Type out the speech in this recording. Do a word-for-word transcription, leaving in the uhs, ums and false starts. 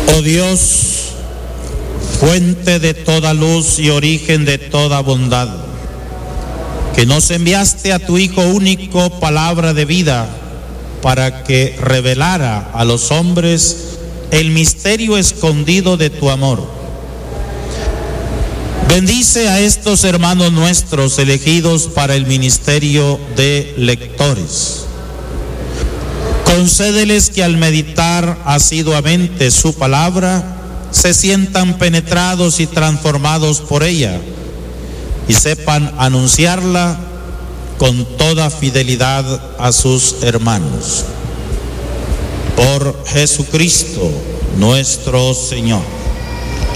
Oh Dios, fuente de toda luz y origen de toda bondad, que nos enviaste a tu Hijo único, palabra de vida, para que revelara a los hombres el misterio escondido de tu amor. Bendice a estos hermanos nuestros elegidos para el ministerio de lectores. Concédeles que al meditar asiduamente su palabra se sientan penetrados y transformados por ella y sepan anunciarla con toda fidelidad a sus hermanos. Por Jesucristo nuestro Señor.